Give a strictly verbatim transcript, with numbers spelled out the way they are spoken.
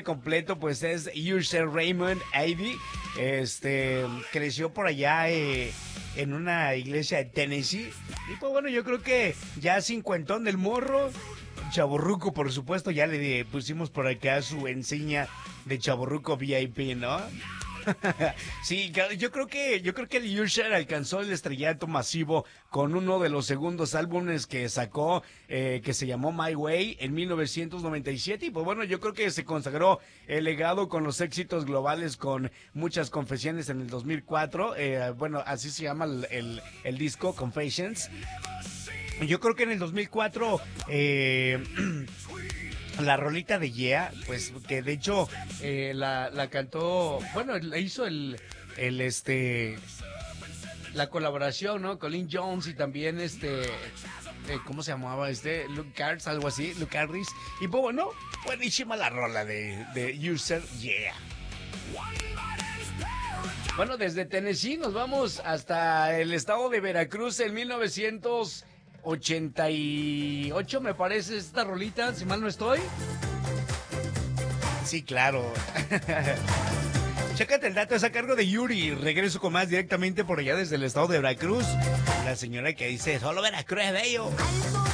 completo pues es Usher Raymond Ivy. Este, creció por allá eh, en una iglesia de Tennessee. Y pues bueno, yo creo que ya cincuentón del morro, chavorruco por supuesto, ya le pusimos por acá su enseña de chavorruco V I P, ¿no? Sí, yo creo que yo creo que el Usher alcanzó el estrellato masivo con uno de los segundos álbumes que sacó, eh, que se llamó My Way en mil novecientos noventa y siete, y pues bueno, yo creo que se consagró el legado con los éxitos globales, con Muchas Confesiones en el dos mil cuatro, eh, bueno, así se llama el, el, el disco, Confessions. Yo creo que en el dos mil cuatro eh, la rolita de Yeah, pues que de hecho eh, la, la cantó, bueno, la hizo el, el este, la colaboración, ¿no? Colin Jones y también este, eh, ¿cómo se llamaba este? Luke Cards, algo así, Luke Harris. Y pues bueno, buenísima la rola de, de Usher, Yeah. Bueno, desde Tennessee nos vamos hasta el estado de Veracruz en mil novecientos ochenta y ocho, me parece esta rolita, si mal no estoy. Sí, claro. Chécate el dato, es a cargo de Yuri. Regreso con más directamente por allá desde el estado de Veracruz. La señora que dice, solo Veracruz es bello.